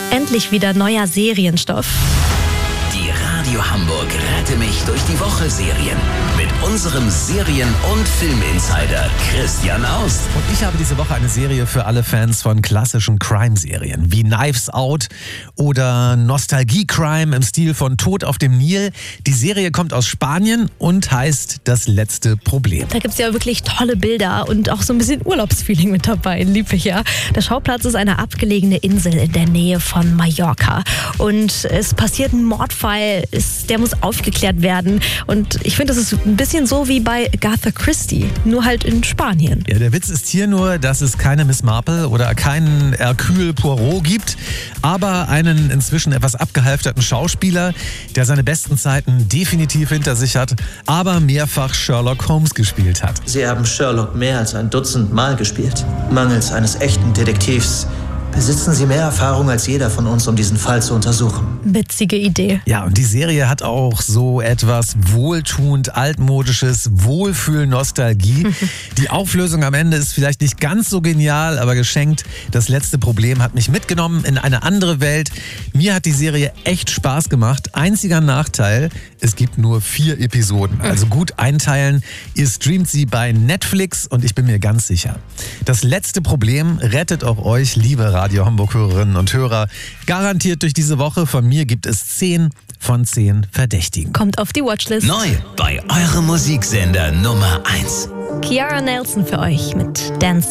Endlich wieder neuer Serienstoff. Die Radio Hamburg Rette mich durch die Woche Serien mit unserem Serien- und Filminsider Christian Aust. Und ich habe diese Woche eine Serie für alle Fans von klassischen Crime-Serien wie Knives Out oder Nostalgie-Crime im Stil von Tod auf dem Nil. Die Serie kommt aus Spanien und heißt Das letzte Problem. Da gibt es ja wirklich tolle Bilder und auch so ein bisschen Urlaubsfeeling mit dabei, lieb ich ja. Der Schauplatz ist eine abgelegene Insel in der Nähe von Mallorca. Und es passiert ein Mordfall, der muss aufgeklärt werden. Und ich finde, das ist ein bisschen so wie bei Agatha Christie, nur halt in Spanien. Ja, der Witz ist hier nur, dass es keine Miss Marple oder keinen Hercule Poirot gibt, aber einen inzwischen etwas abgehalfterten Schauspieler, der seine besten Zeiten definitiv hinter sich hat, aber mehrfach Sherlock Holmes gespielt hat. Sie haben Sherlock mehr als ein Dutzend Mal gespielt. Mangels eines echten Detektivs besitzen Sie mehr Erfahrung als jeder von uns, um diesen Fall zu untersuchen. Witzige Idee. Ja, und die Serie hat auch so etwas wohltuend altmodisches Wohlfühl-Nostalgie. Die Auflösung am Ende ist vielleicht nicht ganz so genial, aber geschenkt. Das letzte Problem hat mich mitgenommen in eine andere Welt. Mir hat die Serie echt Spaß gemacht. Einziger Nachteil, es gibt nur 4 Episoden. Also gut einteilen. Ihr streamt sie bei Netflix und ich bin mir ganz sicher, das letzte Problem rettet auch euch, liebe Radio Hamburg-Hörerinnen und Hörer, garantiert durch diese Woche. Von mir gibt es 10 von 10 Verdächtigen. Kommt auf die Watchlist. Neu bei eurem Musiksender Nummer 1. Kiara Nelson für euch mit Dance